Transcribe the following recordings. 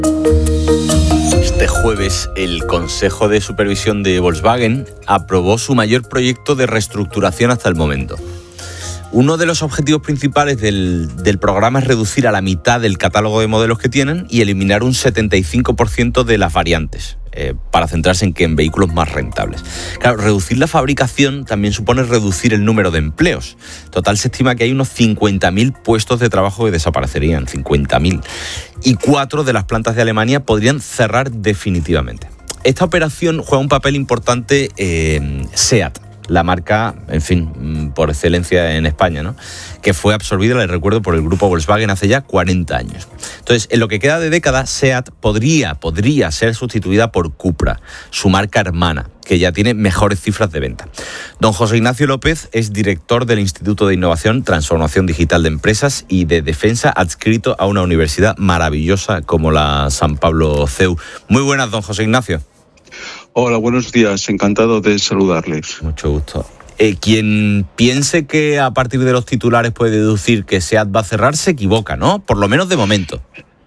Este jueves, el Consejo de Supervisión de Volkswagen aprobó su mayor proyecto de reestructuración hasta el momento. Uno de los objetivos principales del programa es reducir a la mitad el catálogo de modelos que tienen y eliminar un 75% de las variantes, para centrarse en vehículos más rentables. Claro, reducir la fabricación también supone reducir el número de empleos. Total, se estima que hay unos 50.000 puestos de trabajo que desaparecerían, 50.000. Y 4 de las plantas de Alemania podrían cerrar definitivamente. Esta operación juega un papel importante SEAT, la marca, en fin, por excelencia en España, ¿no?, que fue absorbida, les recuerdo, por el grupo Volkswagen hace ya 40 años. Entonces, en lo que queda de década, SEAT podría ser sustituida por Cupra, su marca hermana, que ya tiene mejores cifras de venta. Don José Ignacio López es director del Instituto de Innovación, Transformación Digital de Empresas y de Defensa, adscrito a una universidad maravillosa como la San Pablo CEU. Muy buenas, don José Ignacio. Hola, buenos días. Encantado de saludarles. Mucho gusto. Quien piense que a partir de los titulares puede deducir que SEAT va a cerrar se equivoca, ¿no? Por lo menos de momento.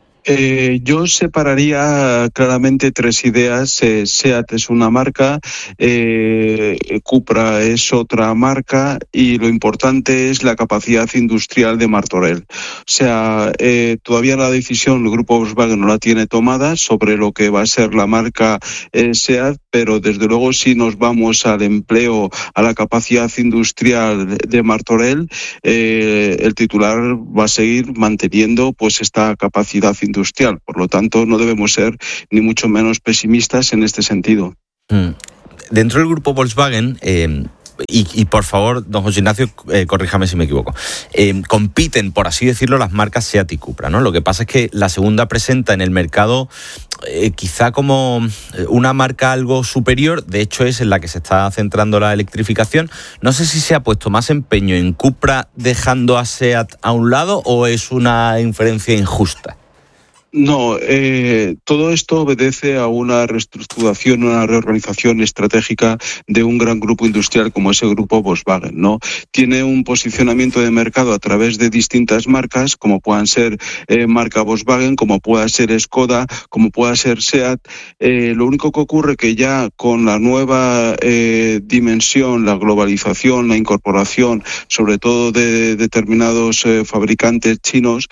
Yo separaría claramente 3 ideas. SEAT es una marca, Cupra es otra marca y lo importante es la capacidad industrial de Martorell. O sea, todavía la decisión el grupo Volkswagen no la tiene tomada sobre lo que va a ser la marca SEAT, pero desde luego si nos vamos al empleo, a la capacidad industrial de Martorell, el titular va a seguir manteniendo pues esta capacidad industrial. Por lo tanto, no debemos ser ni mucho menos pesimistas en este sentido. Dentro del grupo Volkswagen, y por favor, don José Ignacio, corríjame si me equivoco, compiten, por así decirlo, las marcas SEAT y Cupra, ¿no? Lo que pasa es que la segunda presenta en el mercado quizá como una marca algo superior. De hecho, es en la que se está centrando la electrificación. No sé si se ha puesto más empeño en Cupra dejando a SEAT a un lado o es una inferencia injusta. No, todo esto obedece a una reestructuración, una reorganización estratégica de un gran grupo industrial como es el grupo Volkswagen, ¿no? Tiene un posicionamiento de mercado a través de distintas marcas, como puedan ser marca Volkswagen, como pueda ser Skoda, como pueda ser SEAT. Lo único que ocurre que ya con la nueva dimensión, la globalización, la incorporación, sobre todo de determinados fabricantes chinos,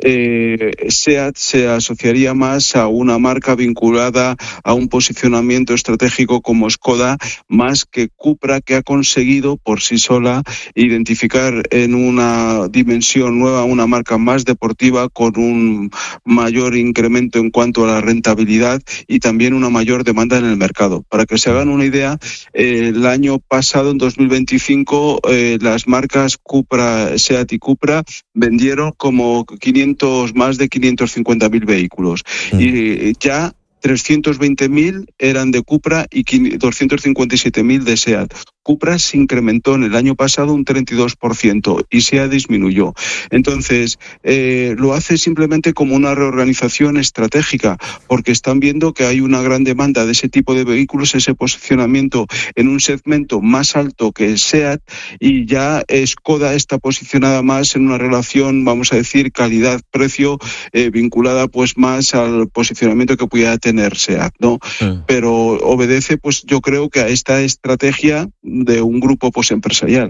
SEAT se asociaría más a una marca vinculada a un posicionamiento estratégico como Skoda, más que Cupra, que ha conseguido por sí sola identificar en una dimensión nueva una marca más deportiva con un mayor incremento en cuanto a la rentabilidad y también una mayor demanda en el mercado. Para que se hagan una idea, el año pasado, en 2025, las marcas Cupra, SEAT y Cupra vendieron como más de 550.000 vehículos. Y ya 320.000 eran de Cupra y 257.000 de SEAT. Cupra se incrementó en el año pasado un 32% y SEAT disminuyó. Entonces, lo hace simplemente como una reorganización estratégica, porque están viendo que hay una gran demanda de ese tipo de vehículos, ese posicionamiento en un segmento más alto que SEAT, y ya Skoda está posicionada más en una relación, vamos a decir, calidad-precio, vinculada pues más al posicionamiento que pudiera tener SEAT, ¿no? Pero obedece, pues yo creo que a esta estrategia de un grupo pues empresarial.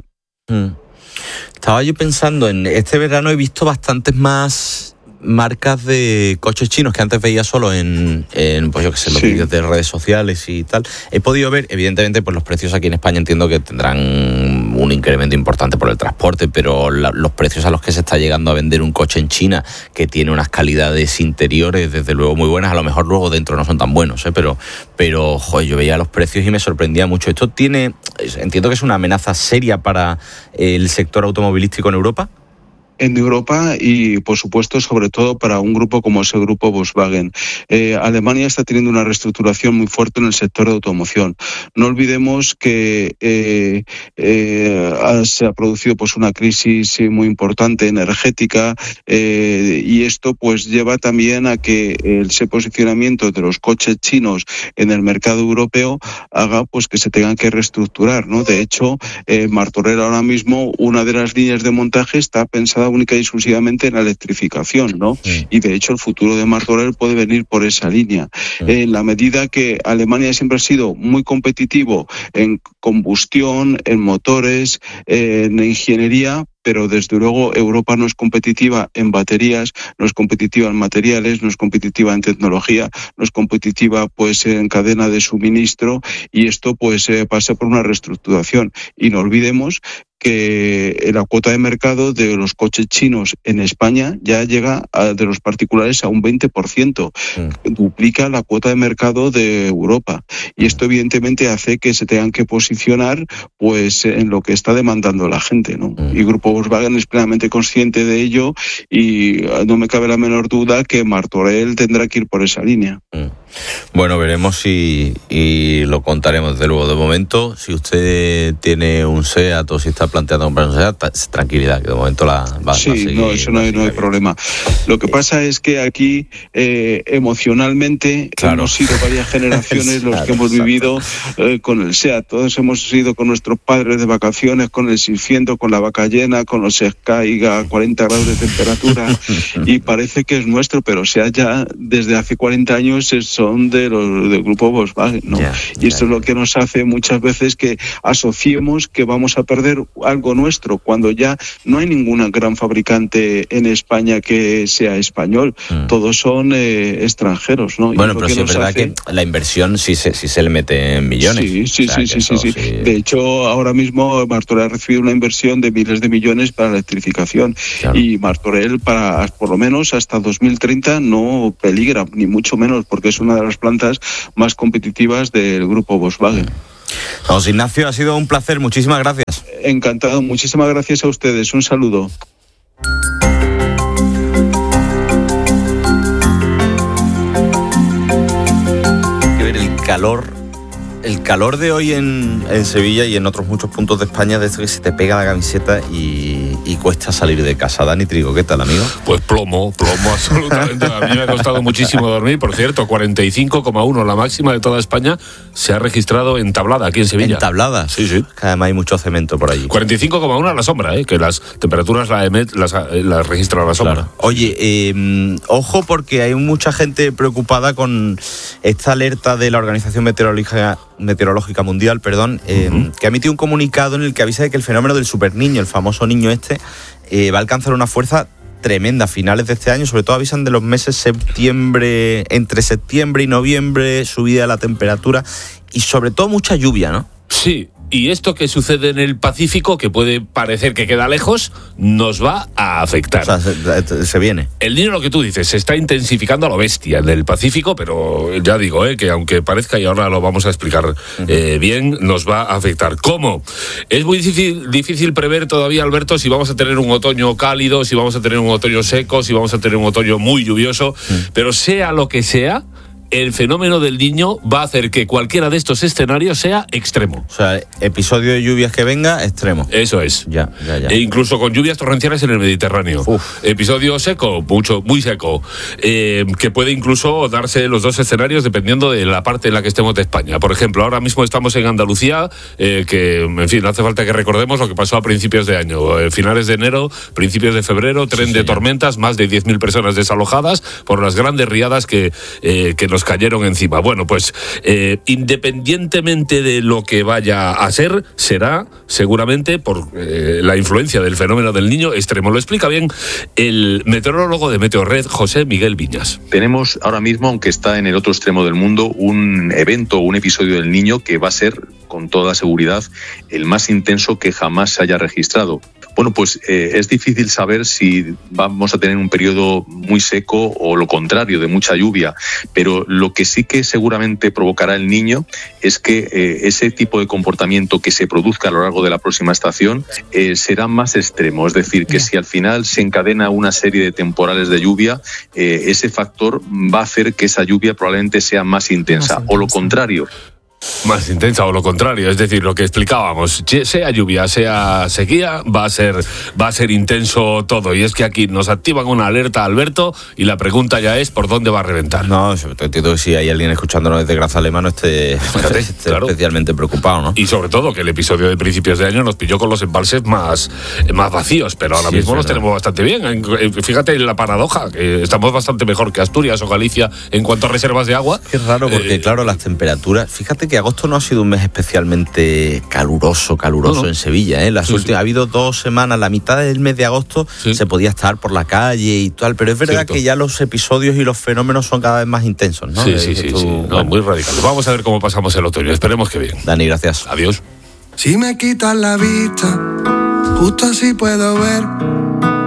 Estaba yo pensando, en este verano he visto bastantes más marcas de coches chinos que antes veía solo en pues yo qué sé, los vídeos de redes sociales y tal. He podido ver, evidentemente, pues los precios aquí en España entiendo que tendrán un incremento importante por el transporte, pero los precios a los que se está llegando a vender un coche en China, que tiene unas calidades interiores desde luego muy buenas, a lo mejor luego dentro no son tan buenos, pero joder, yo veía los precios y me sorprendía mucho. Esto entiendo que es una amenaza seria para el sector automovilístico en Europa. En Europa y, por supuesto, sobre todo para un grupo como es el grupo Volkswagen. Alemania está teniendo una reestructuración muy fuerte en el sector de automoción. No olvidemos que se ha producido pues una crisis muy importante energética, y esto pues lleva también a que ese posicionamiento de los coches chinos en el mercado europeo haga pues que se tengan que reestructurar, ¿no? De hecho, Martorell ahora mismo, una de las líneas de montaje está pensada única y exclusivamente en la electrificación, ¿no? Y de hecho el futuro de Martorell puede venir por esa línea. En la medida que Alemania siempre ha sido muy competitivo en combustión, en motores, en ingeniería, pero desde luego Europa no es competitiva en baterías, no es competitiva en materiales, no es competitiva en tecnología, no es competitiva pues en cadena de suministro, y esto pues pasa por una reestructuración. Y no olvidemos que la cuota de mercado de los coches chinos en España ya llega de los particulares a un 20%, duplica la cuota de mercado de Europa, y esto evidentemente hace que se tengan que posicionar pues en lo que está demandando la gente, ¿no? Y Grupo Volkswagen es plenamente consciente de ello, y no me cabe la menor duda que Martorell tendrá que ir por esa línea. Bueno, veremos y lo contaremos de luego. De momento, si usted tiene un SEAT o si está planteando comprar un SEAT, tranquilidad, que de momento va a seguir. No, eso no hay problema. Lo que pasa es que aquí emocionalmente hemos sido varias generaciones los que hemos vivido con el SEAT. Todos hemos ido con nuestros padres de vacaciones, con el 600, con la vaca llena, con los Sky a 40 grados de temperatura, y parece que es nuestro, pero SEAT ya desde hace 40 años son del grupo Volkswagen, ¿no? Y esto es lo que nos hace muchas veces que asociemos que vamos a perder algo nuestro, cuando ya no hay ningún gran fabricante en España que sea español, todos son extranjeros, ¿no? Bueno, pero sí es verdad que la inversión sí se le mete en millones. Sí. De hecho, ahora mismo Martorell ha recibido una inversión de miles de millones para la electrificación, y Martorell por lo menos hasta 2030 no peligra, ni mucho menos, porque es una de las plantas más competitivas del grupo Volkswagen. José Ignacio, ha sido un placer, muchísimas gracias. Encantado, muchísimas gracias a ustedes, un saludo. Hay que ver el calor de hoy en Sevilla y en otros muchos puntos de España, de esto que se te pega la camiseta y cuesta salir de casa. Dani Trigo, ¿qué tal, amigo? Pues plomo absolutamente. A mí me ha costado muchísimo dormir. Por cierto, 45,1 la máxima de toda España se ha registrado en Tablada, aquí en Sevilla. ¿En Tablada? Sí. Que además hay mucho cemento por allí. 45,1 a la sombra, que las temperaturas las registra a la sombra. Claro. Oye, ojo, porque hay mucha gente preocupada con esta alerta de la Organización Meteorológica Mundial, que ha emitido un comunicado en el que avisa de que el fenómeno del superniño, el famoso niño va a alcanzar una fuerza tremenda a finales de este año. Sobre todo avisan de los meses entre septiembre y noviembre, subida de la temperatura y sobre todo mucha lluvia, ¿no? Sí. Y esto que sucede en el Pacífico, que puede parecer que queda lejos, nos va a afectar. O sea, se viene. El Niño, lo que tú dices, se está intensificando a lo bestia en el Pacífico, pero ya digo, que aunque parezca, y ahora lo vamos a explicar bien, nos va a afectar. ¿Cómo? Es muy difícil prever todavía, Alberto, si vamos a tener un otoño cálido, si vamos a tener un otoño seco, si vamos a tener un otoño muy lluvioso, pero sea lo que sea, el fenómeno del Niño va a hacer que cualquiera de estos escenarios sea extremo. O sea, episodio de lluvias que venga, extremo. Eso es. Ya. E incluso con lluvias torrenciales en el Mediterráneo. Episodio seco, muy seco, que puede incluso darse los dos escenarios dependiendo de la parte en la que estemos de España. Por ejemplo, ahora mismo estamos en Andalucía, que, en fin, no hace falta que recordemos lo que pasó a principios de año. Finales de enero, principios de febrero, tren de tormentas, más de 10.000 personas desalojadas por las grandes riadas que nos cayeron encima. Bueno, pues independientemente de lo que vaya a ser, será seguramente por la influencia del fenómeno del Niño extremo. Lo explica bien el meteorólogo de Meteorred, José Miguel Viñas. Tenemos ahora mismo, aunque está en el otro extremo del mundo, un evento, un episodio del Niño que va a ser, con toda seguridad, el más intenso que jamás se haya registrado. Bueno, pues es difícil saber si vamos a tener un periodo muy seco o lo contrario, de mucha lluvia, pero lo que sí que seguramente provocará el Niño es que ese tipo de comportamiento que se produzca a lo largo de la próxima estación será más extremo. Es decir, que si al final se encadena una serie de temporales de lluvia, ese factor va a hacer que esa lluvia probablemente sea más intensa, o lo contrario. Más intensa o lo contrario, es decir, lo que explicábamos, sea lluvia, sea sequía, va a ser intenso todo. Y es que aquí nos activan una alerta, Alberto, y la pregunta ya es ¿por dónde va a reventar? No, sobre todo entiendo que si hay alguien escuchándonos desde Grazalema no esté claro, especialmente preocupado, ¿no? Y sobre todo que el episodio de principios de año nos pilló con los embalses más vacíos, pero ahora mismo los tenemos bastante bien. Fíjate en la paradoja, que estamos bastante mejor que Asturias o Galicia en cuanto a reservas de agua. Qué raro, porque claro, las temperaturas, fíjate que agosto no ha sido un mes especialmente caluroso no. En Sevilla, ¿eh? Ha habido 2 semanas, la mitad del mes de agosto se podía estar por la calle y tal, pero es verdad que ya los episodios y los fenómenos son cada vez más intensos, ¿no? Sí. No, muy radicales. Vamos a ver cómo pasamos el otoño, esperemos que bien. Dani, gracias. Adiós. Si me quitas la vista, justo así puedo ver